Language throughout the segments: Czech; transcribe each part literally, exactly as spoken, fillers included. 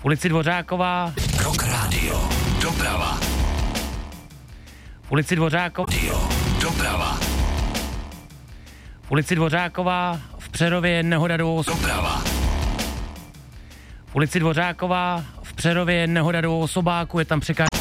V ulici Dvořáková. Rock Radio. Doprava. V ulici Dvořáková. Radio. Doprava. V ulici Dvořáková. V Přerově je nehoda dvou osob. Doprava. V ulici Dvořáková. V Přerově je nehoda dvou osobáků, je tam překážka.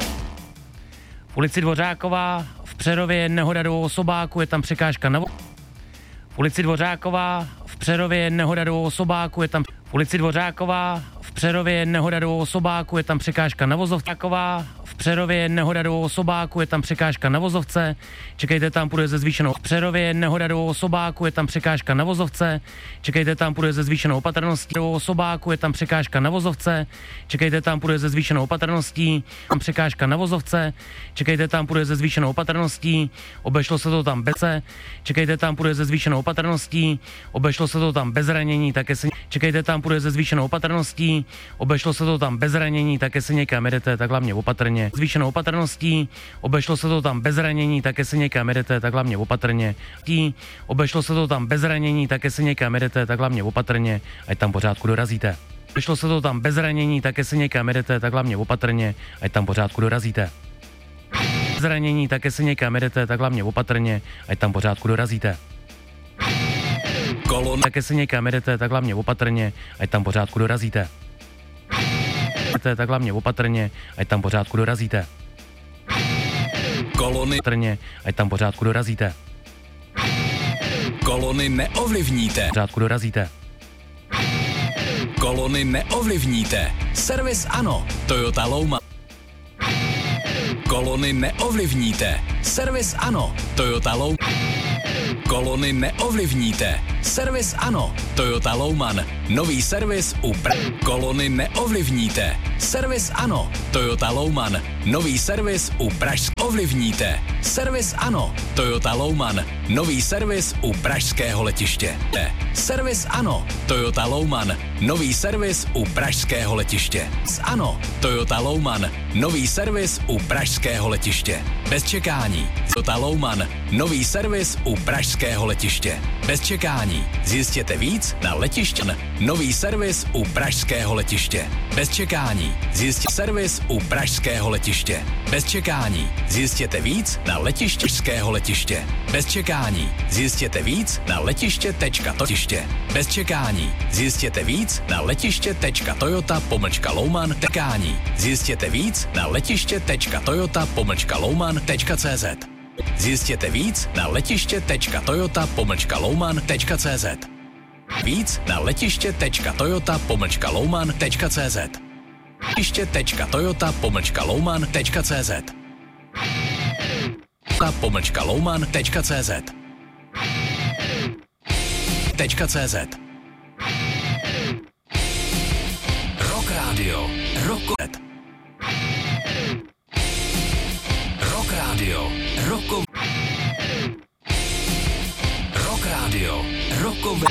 V ulici Dvořáková. V Přerově je nehoda dvou osobáků, je tam překážka na vo... V ulici Dvořáková. V Přerově je nehoda dvou osobáků, je tam... V ulici Dvořáková. V Přerově je nehoda dvou osobáků, je tam překážka na vozovce. V Přerově je nehoda dvou osobáků, je tam překážka na vozovce. Čekejte, tam půjde ze zvýšenou. V Přerově je nehoda dvou osobáků, je tam překážka na vozovce. Čekejte, tam půjde ze zvýšenou opatrností. Dvou osobáků, je tam překážka na vozovce. Čekejte, tam půjde ze zvýšenou opatrností. Tam překážka na vozovce. Čekejte, tam půjde ze zvýšenou opatrností. Obešlo se to tam bez. Čekejte, tam půjde ze zvýšenou opatrností. Obešlo se to tam bez zranění, také se. Čekejte, tam půjde ze zvýšenou opatrností. Obešlo se to tam bez zranění, také se někam jedete, tak hlavně opatrně. Zvýšenou opatrností, obešlo se to tam bez zranění, také se někam jedete, tak hlavně opatrně. Tí, obešlo se to tam bez zranění, také se někam jedete, tak hlavně opatrně, ať tam pořádku dorazíte. Obešlo se to tam bez zranění, také se někam jedete, tak hlavně opatrně, ať tam pořádku dorazíte. Zranění, také se někam jedete, tak hlavně opatrně, ať tam pořádku dorazíte. Kolon. Také se někam jedete, tak hlavně opatrně, ať tam pořádku dorazíte. Tak hlavně opatrně, ať tam pořádku dorazíte. Kolony. Opatrně, ať tam pořádku dorazíte. Kolony neovlivníte. Pořádku dorazíte. Kolony neovlivníte. Servis ano. Toyota Louma. Kolony neovlivníte. Servis ano. Toyota Louma. Kolony neovlivníte. Servis ano. Toyota Louman. Nový servis u pr... Kolony neovlivníte. Servis ano. Toyota Louman. Nový servis u Pražsk. Ovlivníte. Servis ano. Toyota Louman. Nový servis u pražského letiště. Servis ano. Toyota Louman. Nový servis u pražského letiště. Ano. Toyota Louman. Nový servis u pražského letiště. Bez čekání. Toyota Louman. Nový servis u pražského letiště. Bez čekání. Zjistěte víc na letiště. Nový servis u pražského letiště. Bez čekání. Zjistěte servis u pražského letiště. Bez čekání. Zjistěte víc na letiště pražského letiště. Bez čekání. Zjistěte víc na letiště.totiště. Bez čekání. Zjistěte víc na letiště.toyota pomlčka louman tekání. Zjistěte víc na letiště.toyota pomlčka louman.cz. Zjistěte víc na letiště.toyota pomlčka louman.cz. Víc na letiště.toyota pomlčka louman.cz. Letiště.toyota pomlčka louman.cz. pomlčka louman.cz. .cz. Rock Radio. Rock. Rock Radio. Rockov. Rock Radio. Rockové.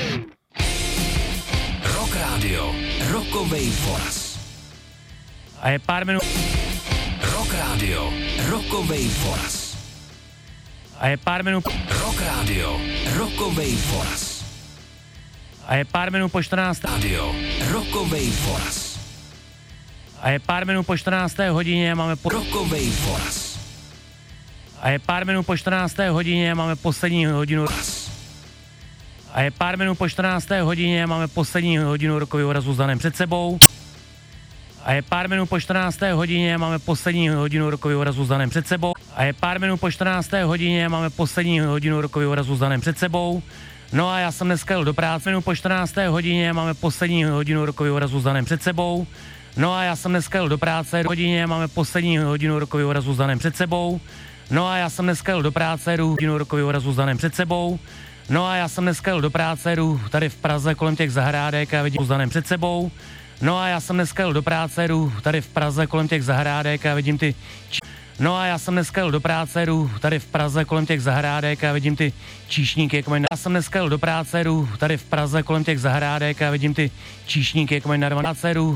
Rock Radio. Rockovej Foras. A je pár minut. Rock Radio. Rockovej Foras. A je pár minut. Rock Radio. Rockovej Foras. A je pár minut po čtrnácté. Radio. Rockovej Foras. A je pár minut po čtrnácté hodině, máme po... Rockovej Foras. A je pár minut po čtrnácté hodině, máme poslední hodinu. A je pár minut po čtrnácté hodině, máme poslední hodinu rokového razu s Danem před sebou. A je pár minut po čtrnácté hodině, máme poslední hodinu rokového razu s Danem před sebou. A je pár minut po čtrnácté hodině, máme poslední hodinu rokového razu s Danem před sebou. No a já jsem dneska jel do práce. Minut po čtrnácté hodině, máme poslední hodinu rokového razu s Danem před sebou. No a já jsem dneska jel do práce. Hodině, máme poslední hodinu rokového razu s Danem před sebou. No a já jsem dneska jel do práce, jdu hodinu rokového razu s Danem před sebou. No a já jsem dneska jel do práce, jdu tady v Praze kolem těch zahrádek a vidím s Danem před sebou. No a já jsem dneska jel do práce, jdu tady v Praze kolem těch zahrádek a vidím ty... No a já jsem dneska jel do práce, jdu tady v Praze kolem těch zahrádek a vidím ty číšníky, jak mají... Já jsem dneska jel do práce, jdu tady v Praze kolem těch zahrádek a vidím ty číšníky, jak mají narvané.